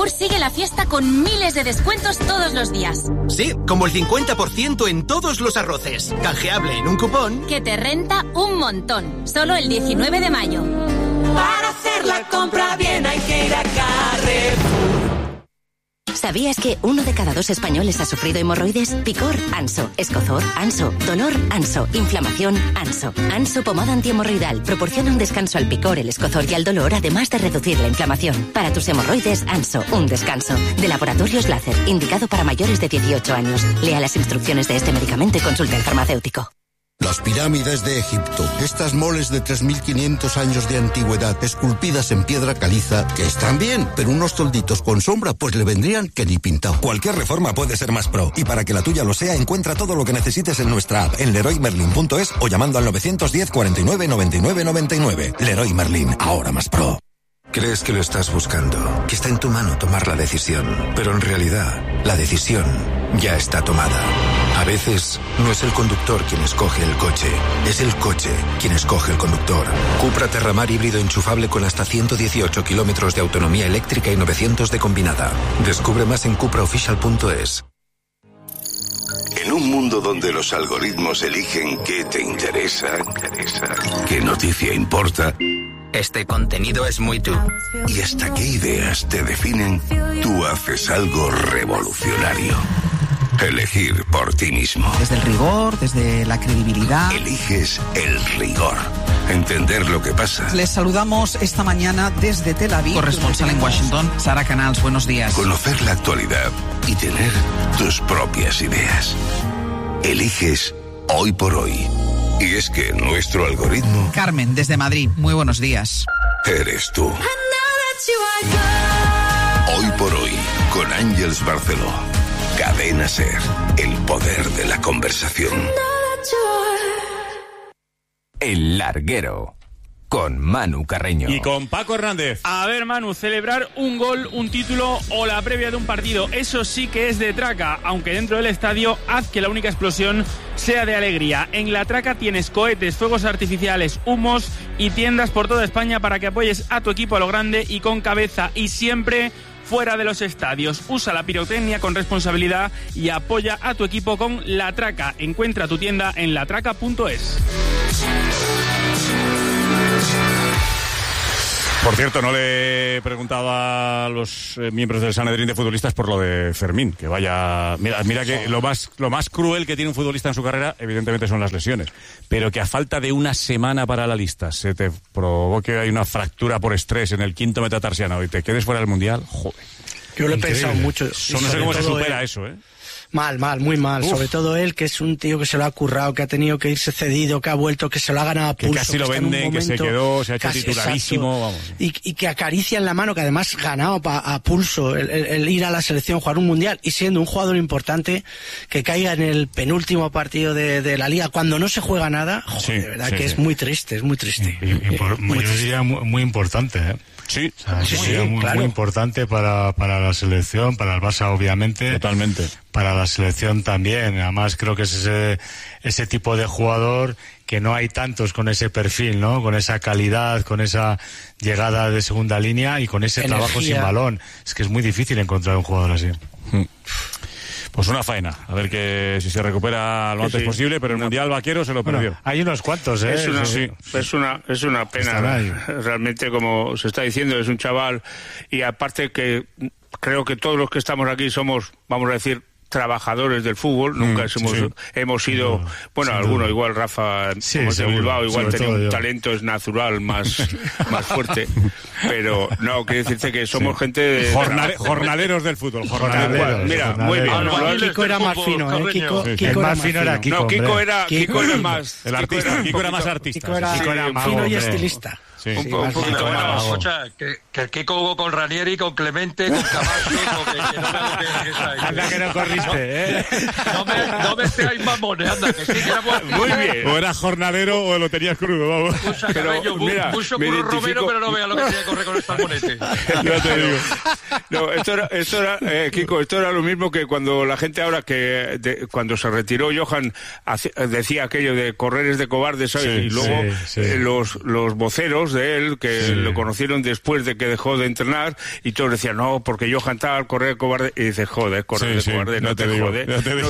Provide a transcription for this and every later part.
Carrefour sigue la fiesta con miles de descuentos todos los días. Sí, como el 50% en todos los arroces. Canjeable en un cupón que te renta un montón. Solo el 19 de mayo. Para hacer la compra bien hay que ir a Carrefour. ¿Sabías que 1 de cada 2 españoles ha sufrido hemorroides? Picor, Anso. Escozor, Anso. Dolor, Anso. Inflamación, Anso. Anso pomada antihemorroidal proporciona un descanso al picor, el escozor y al dolor, además de reducir la inflamación. Para tus hemorroides, Anso, un descanso. De Laboratorios Láser, indicado para mayores de 18 años. Lea las instrucciones de este medicamento y consulte al farmacéutico. Las pirámides de Egipto, estas moles de 3.500 años de antigüedad, esculpidas en piedra caliza, que están bien, pero unos tolditos con sombra pues le vendrían que ni pintado. Cualquier reforma puede ser más pro, y para que la tuya lo sea, encuentra todo lo que necesites en nuestra app, en leroymerlin.es o llamando al 910 49 99 99. Leroy Merlin, ahora más pro. Crees que lo estás buscando, que está en tu mano tomar la decisión, pero en realidad, la decisión ya está tomada. A veces, no es el conductor quien escoge el coche, es el coche quien escoge el conductor. Cupra Terramar híbrido enchufable con hasta 118 kilómetros de autonomía eléctrica y 900 de combinada. Descubre más en cupraofficial.es. En un mundo donde los algoritmos eligen qué te interesa, qué noticia importa, este contenido es muy tú. y hasta qué ideas te definen, tú haces algo revolucionario. Elegir por ti mismo. Desde el rigor, desde la credibilidad. Eliges el rigor. Entender lo que pasa. Les saludamos esta mañana desde Tel Aviv. Corresponsal en Washington, Sara Canals, buenos días. Conocer la actualidad y tener tus propias ideas. Eliges hoy por hoy. Y es que nuestro algoritmo... Carmen, desde Madrid, muy buenos días. Eres tú. Hoy por hoy, con Ángeles Barceló. Cadena SER, el poder de la conversación. El Larguero, con Manu Carreño. Y con Paco Hernández. A ver, Manu, celebrar un gol, un título o la previa de un partido, eso sí que es de traca, aunque dentro del estadio haz que la única explosión sea de alegría. En la traca tienes cohetes, fuegos artificiales, humos y tiendas por toda España para que apoyes a tu equipo a lo grande y con cabeza, y siempre fuera de los estadios. Usa la pirotecnia con responsabilidad y apoya a tu equipo con La Traca. Encuentra tu tienda en latraca.es. Por cierto, no le he preguntado a los miembros del Sanedrín de futbolistas por lo de Fermín, que vaya... Mira que lo más cruel que tiene un futbolista en su carrera, evidentemente, son las lesiones. Pero que a falta de una semana para la lista se te provoque ahí una fractura por estrés en el quinto metatarsiano y te quedes fuera del Mundial, joder. Yo lo he pensado mucho. No sé cómo se supera eso, ¿eh? Mal, muy mal. Sobre todo él, que es un tío que se lo ha currado, que ha tenido que irse cedido, que ha vuelto, que se lo ha ganado a pulso. Que casi lo venden, que se quedó, se ha hecho titularísimo. Vamos. Y que acaricia en la mano, que además ganado a pulso el ir a la selección, jugar un mundial, y siendo un jugador importante, que caiga en el penúltimo partido de la liga, cuando no se juega nada, joder, sí, de verdad que es muy triste, es muy triste. Yo diría muy importante, ¿eh? Sí, o sea, muy importante para la selección, para el Barça obviamente. Totalmente. Para la selección también. Además creo que es ese tipo de jugador que no hay tantos con ese perfil, ¿no? Con esa calidad, con esa llegada de segunda línea y con ese trabajo sin balón. Es que es muy difícil encontrar un jugador así. Pues una faena, a ver que si se recupera lo antes posible, pero el Mundial Vaquero se lo perdió. Hay unos cuantos, ¿eh? Es una pena, realmente, como se está diciendo, es un chaval, y aparte que creo que todos los que estamos aquí somos, vamos a decir, trabajadores del fútbol, nunca hemos sido, bueno, algunos igual, Rafa, como de Bilbao, igual tenía un talento natural más fuerte, pero no, quiero decirte que somos gente de... jornaleros del fútbol, Mira, muy bien. Kiko era más fino, ¿eh? Kiko más fino era Kiko. No, Kiko era más... El artista, Kiko era más artista. Kiko era fino y estilista. Sí. Un poquito más. Escucha, que el Kiko jugó con Ranieri, con Clemente, con Camacho, anda que no corriste, ¿eh? No me seáis mamones, anda, que sí que era bueno. Muy bien. O eras jornadero o lo tenías crudo, vamos. Pero mira, mucho curro Romero, pero no vea lo que tenía que correr con el salmonete. Ya te digo. No, esto era Kiko, esto era lo mismo que cuando la gente ahora cuando se retiró Johan decía aquello de correr es de cobardes, ¿sabes? Y luego los voceros amigos de él que lo conocieron después de que dejó de entrenar y todos decían, no, porque Johan Tal, correr cobarde. Y dices, joder, correr de cobarde, no te jode.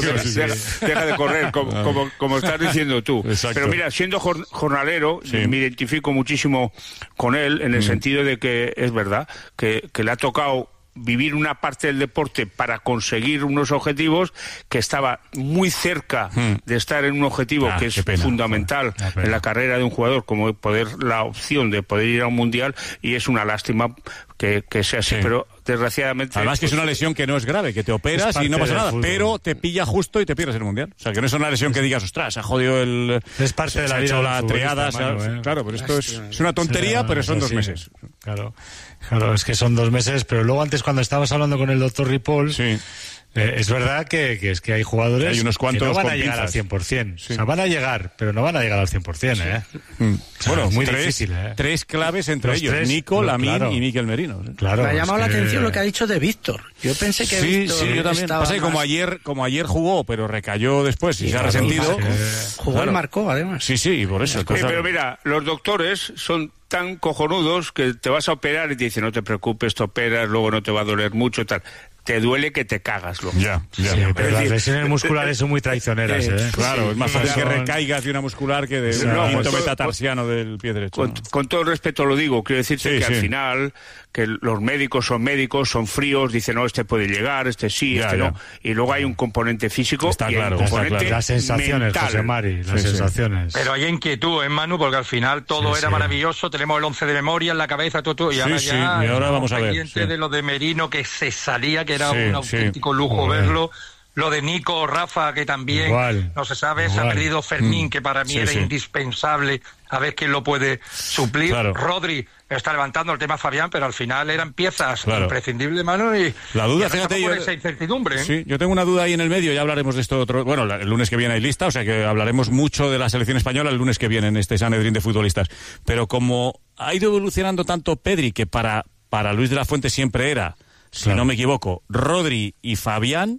Deja de correr, como estás diciendo tú. Exacto. Pero mira, siendo jornalero, me identifico muchísimo con él en el sentido de que es verdad que le ha tocado vivir una parte del deporte para conseguir unos objetivos que estaba muy cerca de estar en un objetivo que es fundamental en la carrera de un jugador, como la opción de poder ir a un mundial, y es una lástima que sea así, pero desgraciadamente... Además que es una lesión que no es grave, que te operas y no pasa nada, pero te pilla justo y te pierdes el mundial. O sea, que no es una lesión que digas, ostras, se ha jodido el... Es parte de la vida la triada, claro, pero esto es una tontería, pero son 2 meses. Claro, es que son 2 meses, pero luego antes cuando estabas hablando con el doctor Ripoll... es verdad que es que hay jugadores hay unos cuantos que no van a llegar al 100%. O sea, van a llegar, pero no van a llegar al 100%, Bueno, es muy difícil, 3 claves entre ellos, Nico, Lamine y Mikel Merino. Claro, me ha llamado la atención lo que ha dicho de Víctor. Yo pensé que Víctor yo también. Pasa que como ayer jugó, pero recayó después y se ha resentido. Jugó y marcó, además. Sí, por eso. Pero mira, los doctores son tan cojonudos que te vas a operar y te dicen, no te preocupes, te operas, luego no te va a doler mucho, tal. Te duele que te cagas, loco. Ya. Pero las lesiones musculares son muy traicioneras, Claro, es más fácil que recaigas de una muscular que de un quinto metatarsiano del pie derecho. Con todo el respeto lo digo, quiero decirte que al final, que los médicos, son fríos, dicen, no, este puede llegar, este sí, no. Y luego hay un componente físico y un componente Las sensaciones, mental. José Mari, las sensaciones. Pero hay inquietud, Manu, porque al final todo era maravilloso, tenemos el 11 de memoria en la cabeza, y ahora y ahora vamos a ver. Pendiente de lo de Merino, que se salía, que era un auténtico lujo verlo. Lo de Nico, Rafa, que también no se sabe, se ha perdido Fermín, que para mí era indispensable, a ver quién lo puede suplir. Rodri está levantando el tema Fabián, pero al final eran piezas imprescindibles, mano, y la duda, fíjate, por esa incertidumbre. Sí, yo tengo una duda ahí en el medio, ya hablaremos de esto el lunes que viene hay lista, o sea que hablaremos mucho de la selección española el lunes que viene en este Sanedrín de futbolistas, pero como ha ido evolucionando tanto Pedri, que para Luis de la Fuente siempre era, si no me equivoco, Rodri y Fabián,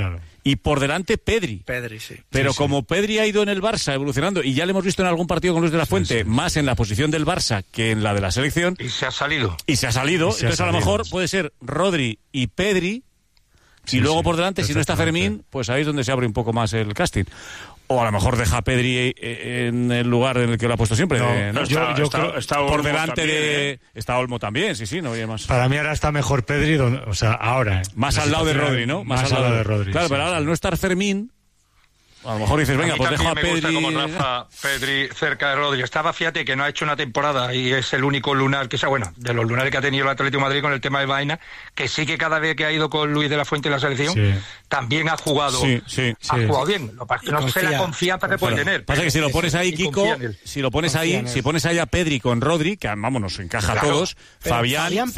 y por delante Pedri. Pero como Pedri ha ido en el Barça evolucionando, y ya le hemos visto en algún partido con Luis de la Fuente, más en la posición del Barça que en la de la selección. Y se ha salido. Entonces a lo mejor puede ser Rodri y Pedri, y luego por delante, si no está Fermín, pues ahí es donde se abre un poco más el casting. O a lo mejor deja a Pedri en el lugar en el que lo ha puesto siempre. Yo creo está por delante de... Está Olmo también, no había más. Para mí ahora está mejor Pedri, o sea, ahora. Más al lado de Rodri, ¿no? Más al lado de Rodri. Claro, pero ahora al no estar Fermín, a lo mejor dices, venga, pues dejo a Pedri... Me gusta como Rafa, Pedri cerca de Rodri. Fíjate que no ha hecho una temporada y es el único lunar, de los lunares que ha tenido el Atlético de Madrid con el tema de Vaina, que sí que cada vez que ha ido con Luis de la Fuente en la selección, también ha jugado. Ha jugado bien. No sé la confianza que puede tener. Pasa que si lo pones ahí, Kiko, si pones ahí a Pedri con Rodri, que nos encaja a todos, Fabián,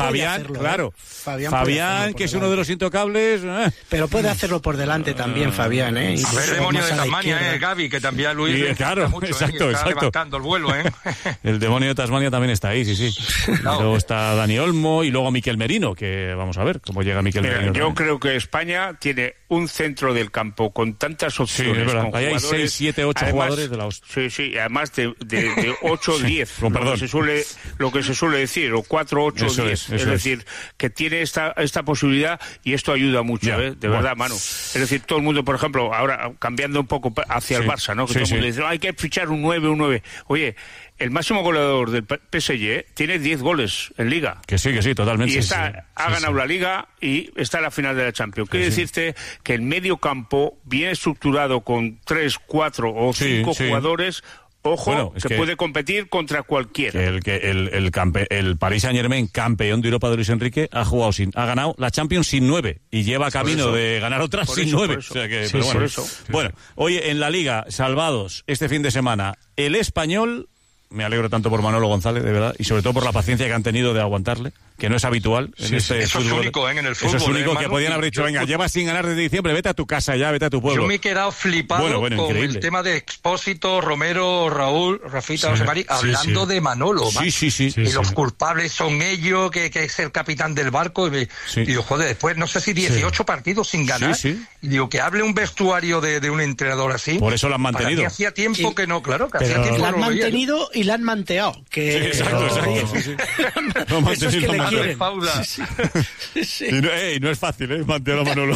Fabián, que es uno de los intocables... Pero puede hacerlo por delante también, Fabián, A ver, demonio de Tasmania, Gaby, que también a Luis mucho, exacto. levantando el vuelo, El demonio de Tasmania también está ahí, Luego está Dani Olmo y luego Mikel Merino, que vamos a ver cómo llega Mikel Merino. Yo creo que España tiene un centro del campo con tantas opciones. Con ahí hay 6, 7, 8 jugadores de la hostia. Y además de 8 o 10, lo que se suele decir, o 4, 8 o 10. Es decir, que tiene esta posibilidad y esto ayuda mucho, de verdad, Manu. Es decir, todo el mundo, por ejemplo, ahora cambiando un poco hacia el Barça, ¿no? Que todo el mundo dice, hay que fichar un 9. Oye, el máximo goleador del PSG tiene 10 goles en Liga. Que sí, totalmente. Y ha ganado la Liga y está en la final de la Champions. Quiere decirte que el medio campo, bien estructurado con 3, 4 o 5 jugadores... Ojo, que puede competir contra cualquiera. El Paris Saint-Germain, campeón de Europa de Luis Enrique, ha ganado la Champions sin 9 y lleva camino de ganar otras sin 9. O sea que, bueno, oye, en la Liga, salvados este fin de semana, el Español, me alegro tanto por Manolo González, de verdad, y sobre todo por la paciencia que han tenido de aguantarle, que no es habitual en este eso fútbol. Es único, en el fútbol. Eso es único, que podían haber dicho, venga, llevas sin ganar desde diciembre, vete a tu casa ya, vete a tu pueblo. Yo me he quedado flipado con increíble. El tema de Expósito, Romero, Raúl, Rafita, José Mari, hablando de Manolo. Y los culpables son ellos, que es el capitán del barco. Y digo, joder, después, no sé si 18 partidos sin ganar. Y digo, que hable un vestuario de un entrenador así. Por eso lo han mantenido. Hacía tiempo que no, claro, que hacía tiempo que lo han mantenido y y la han manteado. Que... Sí, exacto. Sí. No, eso es que le quieren. Sí. Y no es fácil, mantener a Manolo.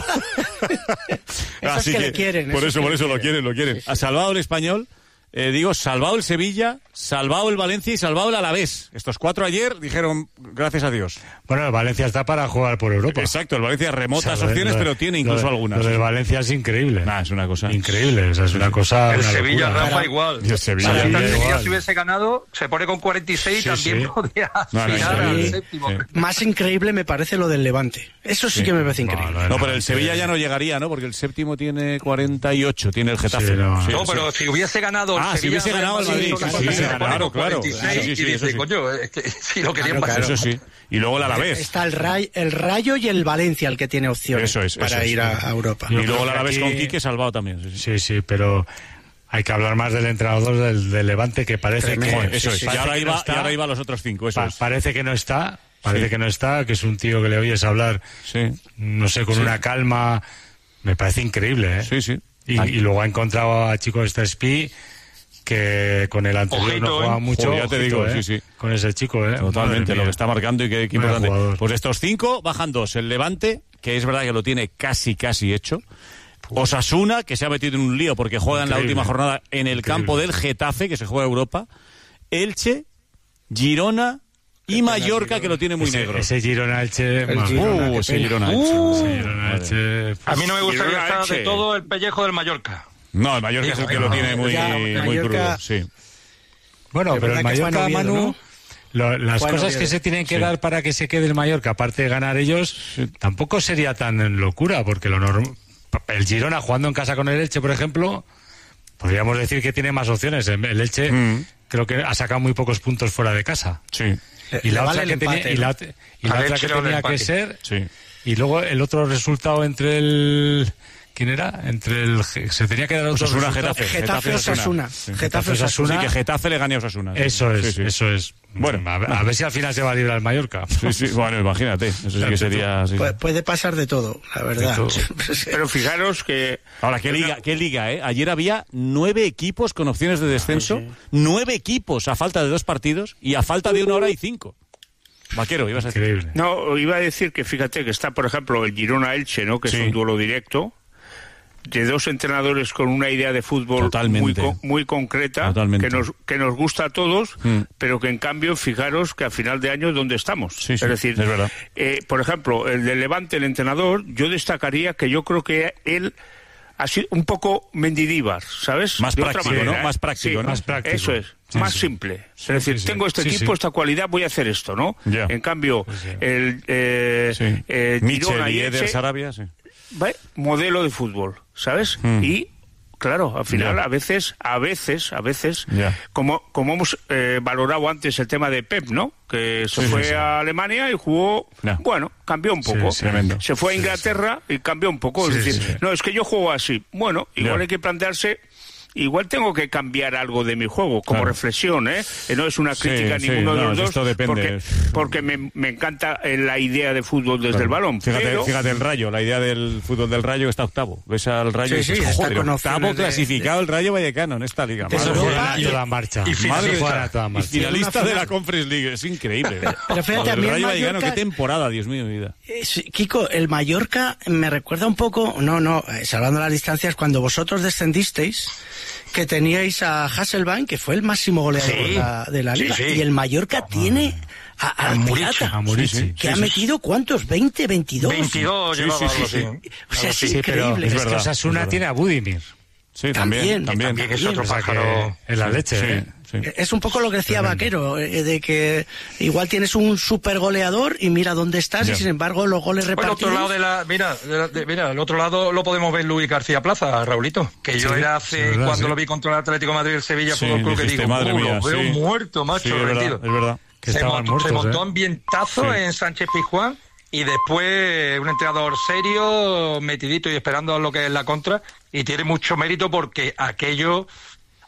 Así que le quieren. Por eso lo quieren. Ha salvado el Español, salvado el Sevilla, salvado el Valencia y salvado el Alavés. Estos 4 ayer dijeron, gracias a Dios. Bueno, el Valencia está para jugar por Europa. Exacto, el Valencia remotas opciones, pero tiene incluso algunas. Lo del Valencia es increíble. Es una cosa increíble, es una cosa. El Sevilla, Rafa, igual. Y el Sevilla si hubiese ganado, se pone con 46 y también podría aspirar al séptimo. Más increíble me parece lo del Levante. Eso sí que me parece increíble. No, pero el Sevilla ya no llegaría, ¿no? Porque el séptimo tiene 48, tiene el Getafe. No, pero si hubiese ganado el Sevilla, si hubiese ganado el Madrid, claro. 46 y dice, coño, es que si lo querían pasar. Eso sí. Y luego el Alavés. Está el Rayo y el Valencia el que tiene opciones para ir a Europa. Y luego el Alavés con Quique salvado también. Sí, pero hay que hablar más del entrenador del Levante, que parece que... Eso es. Y ahora iba a los otros 5, Parece que no está. Que es un tío que le oyes hablar, no sé, con una calma. Me parece increíble, ¿eh? Sí. Y luego ha encontrado a Chico Spi, que con el anterior no jugaba mucho. Ya te digo, sí. Con ese chico, Totalmente, lo que está marcando y qué importante. Jugador. Pues estos 5 bajan 2. El Levante, que es verdad que lo tiene casi hecho. Osasuna, que se ha metido en un lío porque juega en la última jornada en el campo del Getafe, que se juega Europa. Elche, Girona y Mallorca, que lo tiene muy negro. Ese Girona-Elche... Ese Girona-Elche. A mí no me gustaría de todo el pellejo del Mallorca. No, el Mallorca es el que lo tiene muy crudo, sí. Bueno, pero el Mallorca, Manu... Las cosas que se tienen que dar para que se quede el Mallorca, aparte de ganar ellos, tampoco sería tan locura, porque el Girona jugando en casa con el Elche, por ejemplo, podríamos decir que tiene más opciones. El Elche creo que ha sacado muy pocos puntos fuera de casa. Sí. Y la otra que tenía que ser... Y luego el otro resultado entre el... ¿Quién era? Se tenía que dar otro resultado. Getafe-Osasuna. Getafe-Osasuna. Sí, que Getafe le gane a Osasuna. Eso es. Bueno, a ver si al final se va a librar el Mallorca. Sí, bueno, imagínate. Eso sí que sería... Puede pasar de todo, la verdad. Pero fijaros que... Ahora, ¿qué liga, eh? Ayer había 9 equipos con opciones de descenso. 9 equipos a falta de 2 partidos y a falta de 1 hora y 5. Vaquero, ibas a decir. Increíble. No, iba a decir que fíjate que está, por ejemplo, el Girona-Elche, ¿no? Que es un duelo directo de 2 entrenadores con una idea de fútbol muy concreta, que nos gusta a todos, pero que en cambio, fijaros que a final de año ¿dónde estamos? Es decir, es verdad. Por ejemplo, el de Levante, el entrenador, yo destacaría que yo creo que él ha sido un poco Mendidíbar, ¿sabes? Más práctico, ¿no? Más práctico, ¿no? Más práctico. Eso es. Más simple. Es decir, tengo este equipo, esta cualidad, voy a hacer esto, ¿no? En cambio, el Michel y Eder Sarabia, modelo de fútbol, ¿sabes? Y claro, al final a veces, como hemos valorado antes el tema de Pep, ¿no? Que se fue a Alemania y jugó, bueno, cambió un poco. Se fue a Inglaterra y cambió un poco. Es decir, no, es que yo juego así. Bueno, igual hay que plantearse... Igual tengo que cambiar algo de mi juego, como reflexión, ¿eh? No es una crítica a ninguno de los dos, porque me encanta la idea de fútbol desde el balón. Fíjate el Rayo, la idea del fútbol del Rayo está octavo. Ves al Rayo y dices, joder, octavo clasificado el Rayo Vallecano en esta liga. Eso juega a toda marcha. Y finalista de la Conference League, es increíble. Pero fíjate, el Rayo Vallecano, qué temporada, Dios mío, mi vida. Kiko, el Mallorca me recuerda un poco, salvando las distancias, cuando vosotros descendisteis, que teníais a Hasselbaink, que fue el máximo goleador de la liga, y el Mallorca tiene al Pirata, que ha metido ¿cuántos? ¿20, 22? 22 llevaba algo así. O sea, es increíble. Es que Osasuna tiene a Budimir. Sí, también es otro pájaro en la leche. Es un poco lo que decía Vaquero, de que igual tienes un super goleador y mira dónde estás, y sin embargo los goles repartidos... Bueno, otro lado mira, el otro lado lo podemos ver Luis García Plaza, Raulito, que yo era cuando lo vi contra el Atlético de Madrid, el Sevilla Fútbol Club, que digo, madre mía, lo veo muerto, macho, rendido. Es verdad. Se montó ambientazo en Sánchez Pizjuán, y después un entrenador serio, metidito y esperando lo que es la contra, y tiene mucho mérito porque aquello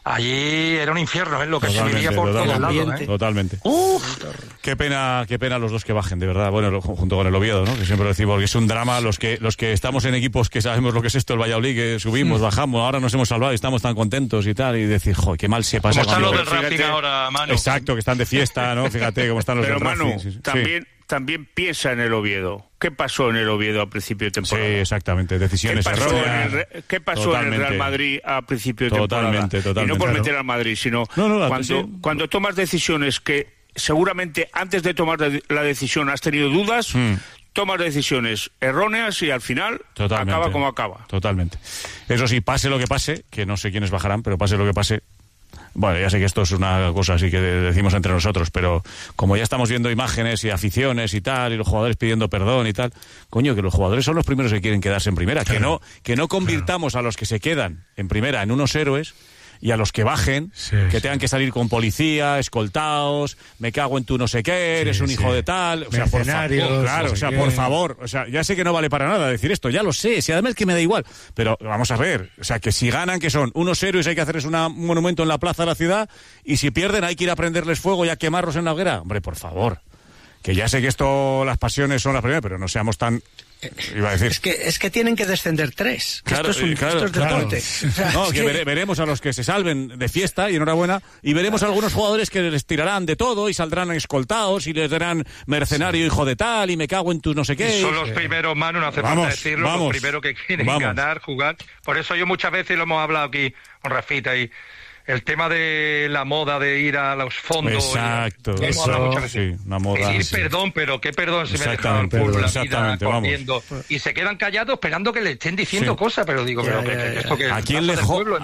allí era un infierno, lo que se vivía por todos lados. Totalmente. Qué pena los dos que bajen, de verdad. Bueno, junto con el Oviedo, ¿no? Que siempre lo decimos, porque es un drama. Los que estamos en equipos que sabemos lo que es esto, el Valladolid, que subimos, bajamos, ahora nos hemos salvado y estamos tan contentos y tal, y decir, joder, qué mal se pasa. Como están los del Racing ahora, Manu. Exacto, que están de fiesta, ¿no? Fíjate cómo están los del Racing. Pero Manu, también piensa en el Oviedo. ¿Qué pasó en el Oviedo a principio de temporada? Sí, exactamente. Decisiones erróneas. ¿Qué pasó en el Real Madrid a principio de temporada? Totalmente. Y no por meter al Madrid, sino cuando tomas decisiones que seguramente antes de tomar la decisión has tenido dudas, tomas decisiones erróneas y al final acaba como acaba. Totalmente. Eso sí, pase lo que pase, que no sé quiénes bajarán, pero pase lo que pase. Bueno, ya sé que esto es una cosa así que decimos entre nosotros, pero como ya estamos viendo imágenes y aficiones y tal, y los jugadores pidiendo perdón y tal, coño, que los jugadores son los primeros que quieren quedarse en primera, claro, que no convirtamos a los que se quedan en primera en unos héroes, y a los que bajen, que tengan que salir con policía, escoltados, me cago en tu no sé qué, eres un hijo de tal, o sea, por favor, claro, o sea, por favor, o sea, ya sé que no vale para nada decir esto, ya lo sé, si además que me da igual, pero vamos a ver, o sea, que si ganan, que son unos héroes, hay que hacerles un monumento en la plaza de la ciudad, y si pierden hay que ir a prenderles fuego y a quemarlos en la hoguera, hombre, por favor, que ya sé que esto, las pasiones son las primeras, pero no seamos tan... Iba a decir. Es que tienen que descender 3. Claro, esto es deporte. O sea, no, que veremos a los que se salven de fiesta y enhorabuena, y veremos a algunos jugadores que les tirarán de todo y saldrán escoltados y les darán mercenario hijo de tal y me cago en tus no sé qué. Y son los primeros, Manu, no hace falta decirlo, los primeros que quieren ganar, jugar. Por eso yo muchas veces lo hemos hablado aquí con Rafita y el tema de la moda de ir a los fondos. Exacto. Sí, una moda. Pedir perdón, pero qué perdón si me dejan por la vida corriendo. Y se quedan callados esperando que le estén diciendo cosas, pero digo, esto que ¿a quién le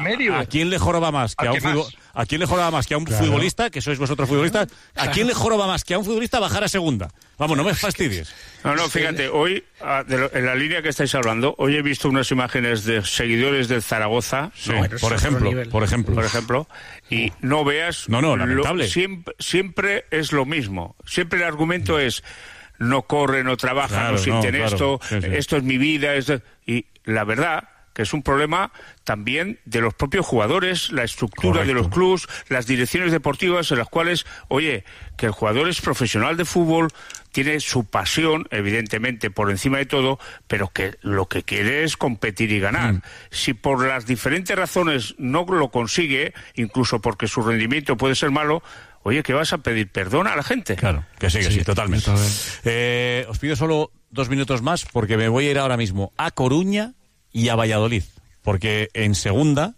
joroba más que a un futbolista? ¿A quién le joroba más que a un futbolista, que sois vosotros futbolistas? ¿A quién le joroba más que a un futbolista bajar a segunda? Vamos, no me fastidies. No, fíjate, hoy, en la línea que estáis hablando, hoy he visto unas imágenes de seguidores del Zaragoza, por ejemplo, y no veas... lamentable. Siempre es lo mismo. Siempre el argumento es, no corre, no trabaja, no sienten esto, esto es mi vida, y la verdad... que es un problema también de los propios jugadores, la estructura de los clubs, las direcciones deportivas en las cuales, oye, que el jugador es profesional de fútbol, tiene su pasión, evidentemente, por encima de todo, pero que lo que quiere es competir y ganar. Si por las diferentes razones no lo consigue, incluso porque su rendimiento puede ser malo, oye, ¿qué vas a pedir perdón a la gente? Claro, que sí, totalmente. Os pido solo 2 minutos más porque me voy a ir ahora mismo a Coruña y a Valladolid, porque en segunda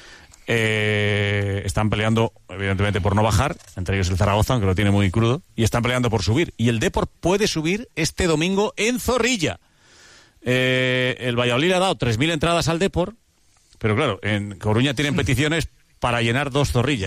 están peleando, evidentemente, por no bajar, entre ellos el Zaragoza, aunque lo tiene muy crudo, y están peleando por subir. Y el Depor puede subir este domingo en Zorrilla. El Valladolid ha dado 3.000 entradas al Depor, pero claro, en Coruña tienen peticiones para llenar 2 Zorrillas.